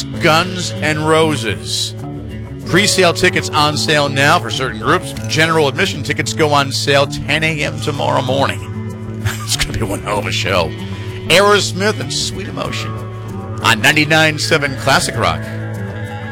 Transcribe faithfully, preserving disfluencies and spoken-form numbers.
It's Guns N' Roses. Pre-sale tickets on sale now for certain groups. General admission tickets go on sale ten a.m. tomorrow morning. It's going to be one hell of a show. Aerosmith and Sweet Emotion on ninety-nine point seven Classic Rock.